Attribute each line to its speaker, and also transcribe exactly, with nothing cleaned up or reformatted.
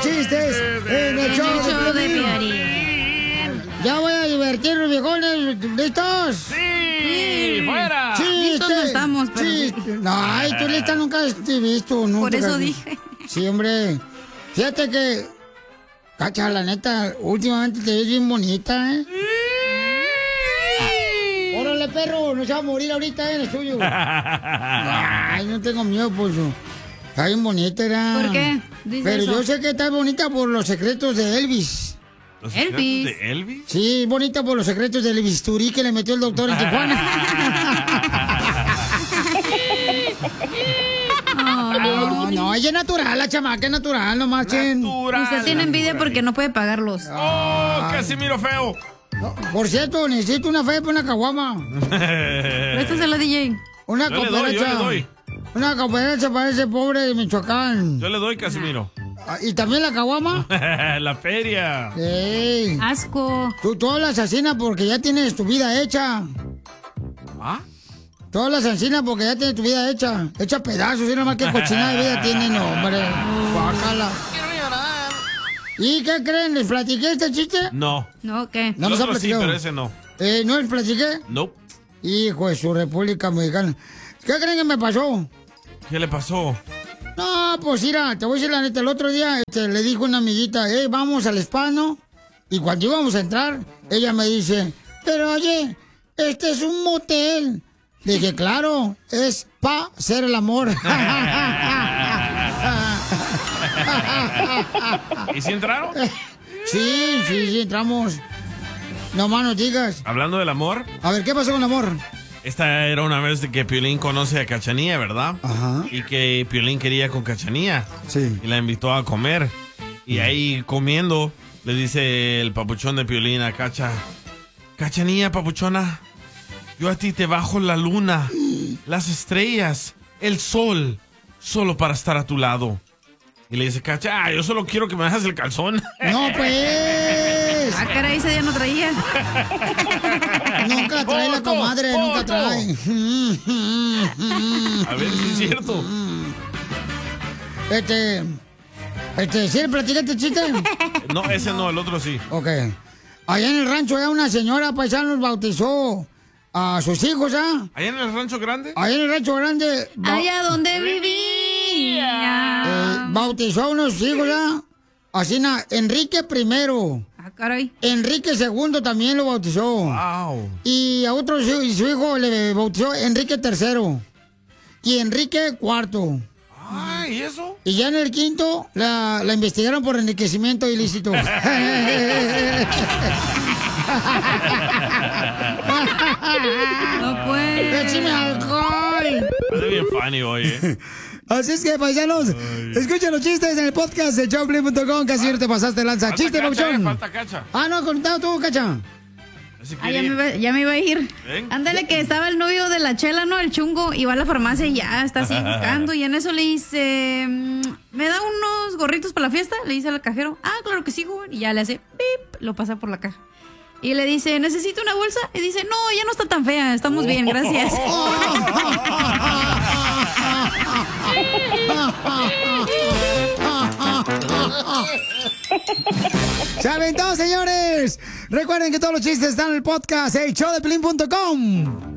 Speaker 1: chistes en el show de Piolín. Ya voy a divertirnos, viejones. ¿Listos?
Speaker 2: ¡Sí! ¡Fuera!
Speaker 1: ¡Listos
Speaker 3: no estamos, pero sí.
Speaker 1: No, ay, tú lista nunca has visto. Nunca.
Speaker 3: Por eso dije.
Speaker 1: Sí, hombre. Fíjate que... Cacha, la neta, últimamente te ves bien bonita, ¿eh? ¡Órale, perro! No se va a morir ahorita, ¿eh? En el suyo. Ay, no tengo miedo, pues. Está bien bonita, era.
Speaker 3: ¿Por qué? Dice
Speaker 1: Pero
Speaker 3: eso.
Speaker 1: yo sé que está bonita por los secretos de Elvis.
Speaker 2: ¿Los secretos
Speaker 3: Elvis.
Speaker 2: de Elvis?
Speaker 1: Sí, bonita por los secretos del bisturí que le metió el doctor en Tijuana. No, no, ella es natural, la chamaca es natural, no marchen.
Speaker 2: Natural.
Speaker 3: Usted tiene envidia porque no puede pagarlos.
Speaker 2: ¡Oh, Casimiro feo!
Speaker 1: No, por cierto, necesito una fe para una caguama.
Speaker 3: Préstasela, D J.
Speaker 1: Una
Speaker 2: Yo le doy, yo le
Speaker 1: cooperacha.
Speaker 2: doy.
Speaker 1: Una cooperacha para ese pobre de Michoacán.
Speaker 2: Yo le doy, Casimiro.
Speaker 1: Ah, ¿y también la caguama?
Speaker 2: La feria.
Speaker 1: Sí.
Speaker 3: Asco.
Speaker 1: Tú, tú hablas asesina porque ya tienes tu vida hecha.
Speaker 2: ¿Ah?
Speaker 1: Tú hablas asesina porque ya tienes tu vida hecha. Hecha pedazos, y nomás que cochinada de vida tienen, hombre. Guácala. ¿Y qué creen? ¿Les platiqué este chiste?
Speaker 2: No.
Speaker 3: No, ¿qué?
Speaker 1: No
Speaker 2: El
Speaker 1: nos ha
Speaker 2: otro sí,
Speaker 1: platicado.
Speaker 2: pero ese no.
Speaker 1: Eh, ¿no les platiqué?
Speaker 2: No.
Speaker 1: Hijo de su República Mexicana. ¿Qué creen que me pasó?
Speaker 2: ¿Qué le pasó?
Speaker 1: No, pues mira, te voy a decir la neta. El otro día este, le dijo una amiguita, hey, vamos al spa, ¿no? Y cuando íbamos a entrar, ella me dice, pero oye, este es un motel. Le dije, claro, es pa' hacer el amor.
Speaker 2: ¿Y si entraron?
Speaker 1: Sí, sí, sí, entramos. No más nos digas.
Speaker 2: Hablando del amor,
Speaker 1: A ver, ¿qué pasó con el amor?
Speaker 2: esta era una vez de que Piolín conoce a Cachanía, ¿verdad?
Speaker 1: Ajá.
Speaker 2: Y que Piolín quería con Cachanía.
Speaker 1: Sí.
Speaker 2: Y la invitó a comer. Y ahí comiendo, le dice el papuchón de Piolín a Cacha, Cachanía, papuchona, yo a ti te bajo la luna, las estrellas, el sol, solo para estar a tu lado. Y le dice Cacha, ah, yo solo quiero que me dejes el calzón.
Speaker 1: No, pues.
Speaker 3: Ah, caray, ese día no traía.
Speaker 1: Nunca trae la
Speaker 2: Foto,
Speaker 1: comadre, nunca
Speaker 2: foto.
Speaker 1: trae.
Speaker 2: A ver si es cierto.
Speaker 1: Este. Este, ¿sí le platiqué este chiste?
Speaker 2: No, ese no, el otro sí.
Speaker 1: Ok. Allá en el rancho, allá una señora paisanos bautizó a sus hijos, ¿ah?
Speaker 2: ¿Allá en el rancho grande?
Speaker 1: Allá en el rancho grande. ba-
Speaker 3: Allá donde vivía.
Speaker 1: eh, bautizó a unos hijos, ¿ah? Así, na, Enrique primero.
Speaker 3: Ah, caray.
Speaker 1: Enrique segundo también lo bautizó.
Speaker 2: Wow.
Speaker 1: Y a otro su, y su hijo le bautizó Enrique tercero. Y Enrique cuarto.
Speaker 2: Ay, ¿y eso?
Speaker 1: Y ya en el quinto la, la investigaron por enriquecimiento ilícito.
Speaker 3: No puede.
Speaker 1: ¡Écheme alcohol!
Speaker 2: Parece bien funny hoy, ¿eh?
Speaker 1: Así es que, paisanos, escuchen los chistes en el podcast de showplay punto com. Casi no te pasaste lanza.
Speaker 2: Falta
Speaker 1: ¡Chiste,
Speaker 2: Cacha,
Speaker 1: Pauchón!
Speaker 2: eh, falta Cacha.
Speaker 1: Ah, no, contado tú, Cacha.
Speaker 2: Ese
Speaker 3: Ah,
Speaker 2: quiere
Speaker 3: ya me,
Speaker 2: ir.
Speaker 3: iba, ya me iba a ir.
Speaker 2: Ven.
Speaker 3: Ándale, que estaba el novio de la Chela, ¿no? El chungo, y va a la farmacia y ya está así buscando. Y en eso le dice, mm, ¿me da unos gorritos para la fiesta? Le dice al cajero, ah, claro que sí, joven. Y ya le hace, pip, lo pasa por la caja. Y le dice, ¿necesito una bolsa? Y dice, no, ya no está tan fea, estamos bien, gracias.
Speaker 1: ¡Se aventó, señores! Recuerden que todos los chistes están en el podcast, el show de plin punto com.